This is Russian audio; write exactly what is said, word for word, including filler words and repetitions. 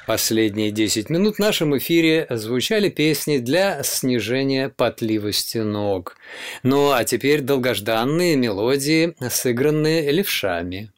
Последние десять минут в нашем эфире звучали песни для снижения потливости ног. Ну а теперь долгожданные мелодии, сыгранные левшами.